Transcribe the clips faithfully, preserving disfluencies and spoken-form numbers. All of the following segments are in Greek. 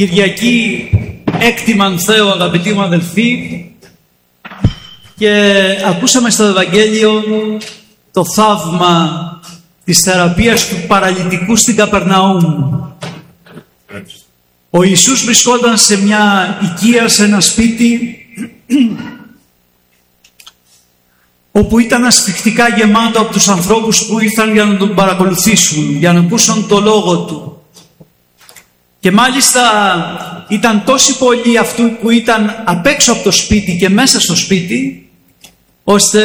Κυριακή έκτη Μανθαίου, αγαπητοί μου αδελφοί, και ακούσαμε στο Ευαγγέλιο το θαύμα της θεραπείας του παραλυτικού στην Καπερναούμ. Ο Ιησούς βρισκόταν σε μια οικία, σε ένα σπίτι όπου ήταν ασφιχτικά γεμάτο από τους ανθρώπους που ήρθαν για να τον παρακολουθήσουν, για να ακούσουν το λόγο του. Και μάλιστα ήταν τόσοι πολλοί αυτοί που ήταν απ' έξω από το σπίτι και μέσα στο σπίτι, ώστε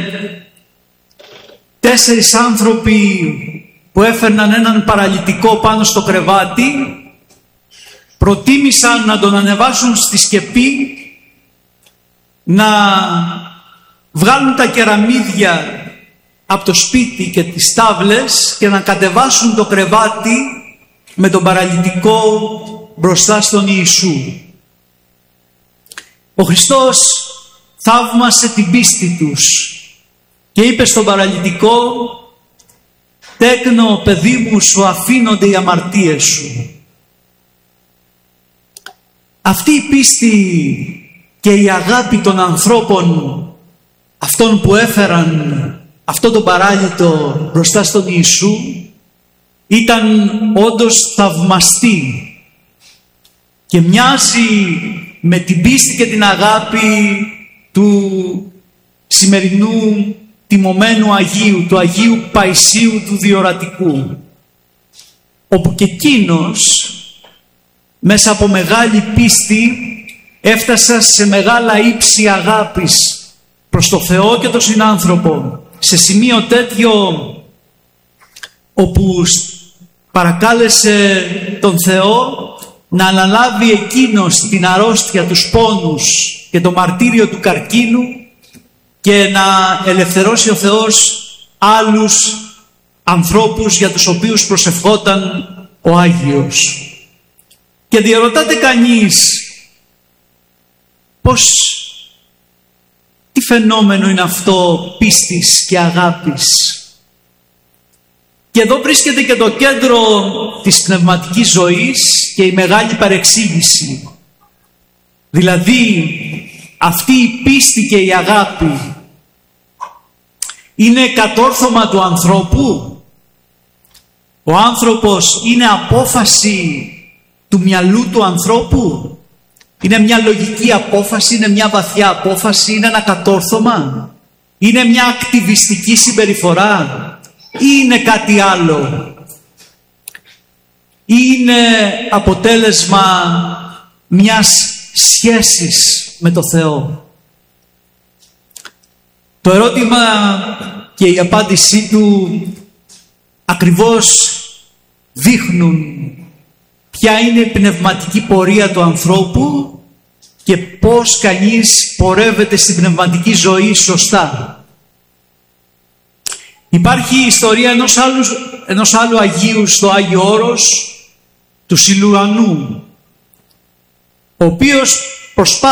τέσσερις άνθρωποι που έφερναν έναν παραλυτικό πάνω στο κρεβάτι προτίμησαν να τον ανεβάσουν στη σκεπή, να βγάλουν τα κεραμίδια από το σπίτι και τις τάβλες και να κατεβάσουν το κρεβάτι με τον παραλυτικό μπροστά στον Ιησού. Ο Χριστός θαύμασε την πίστη τους και είπε στον παραλυτικό: «Τέκνο, παιδί μου, σου αφήνονται οι αμαρτίες σου». Αυτή η πίστη και η αγάπη των ανθρώπων, αυτών που έφεραν αυτό το παράλυτο μπροστά στον Ιησού, ήταν όντως θαυμαστή και μοιάζει με την πίστη και την αγάπη του σημερινού τιμωμένου Αγίου, του Αγίου Παϊσίου του Διορατικού, όπου και εκείνος μέσα από μεγάλη πίστη έφτασε σε μεγάλα ύψη αγάπης προς το Θεό και τον συνάνθρωπο, σε σημείο τέτοιο όπου παρακάλεσε τον Θεό να αναλάβει εκείνος την αρρώστια, τους πόνους και το μαρτύριο του καρκίνου και να ελευθερώσει ο Θεός άλλους ανθρώπους για τους οποίους προσευχόταν ο Άγιος. Και διαρωτάται κανείς, πώς, τι φαινόμενο είναι αυτό πίστης και αγάπης? Και εδώ βρίσκεται και το κέντρο της πνευματικής ζωής και η μεγάλη παρεξήγηση. Δηλαδή, αυτή η πίστη και η αγάπη είναι κατόρθωμα του ανθρώπου. Ο άνθρωπος είναι απόφαση του μυαλού του ανθρώπου. Είναι μια λογική απόφαση, είναι μια βαθιά απόφαση, είναι ένα κατόρθωμα. Είναι μια ακτιβιστική συμπεριφορά ή είναι κάτι άλλο? Είναι αποτέλεσμα μιας σχέσης με το Θεό? Το ερώτημα και η απάντησή του ακριβώς δείχνουν ποια είναι η πνευματική πορεία του ανθρώπου και πώς κανείς πορεύεται στην πνευματική ζωή σωστά. Υπάρχει η ιστορία ενός άλλου, ενός άλλου Αγίου στο Άγιο Όρος, του Σιλουανού, ο οποίος προσπάθησε